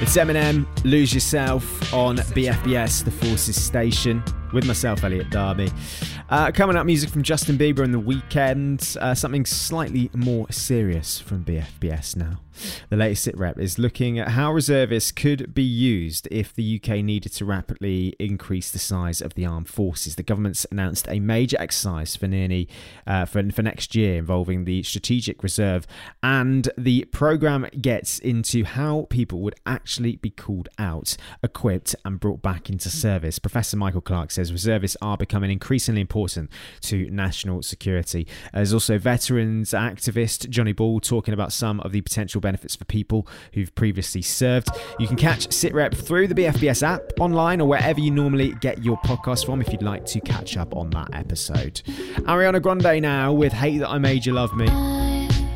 It's Eminem, Lose Yourself on BFBS, the Forces station, with myself, Elliot Darby. Coming up, music from Justin Bieber and The Weeknd. Something slightly more serious from BFBS now. The latest SITREP is looking at how reservists could be used if the UK needed to rapidly increase the size of the armed forces. The government's announced a major exercise for next year involving the Strategic Reserve, and the programme gets into how people would actually be called out, equipped and brought back into service. Professor Michael Clark says reservists are becoming increasingly important to national security. There's also veterans activist Johnny Ball talking about some of the potential benefits for people who've previously served. You can catch SITREP through the BFBS app, online, or wherever you normally get your podcast from if you'd like to catch up on that episode. Ariana Grande now with Hate That I Made You Love Me.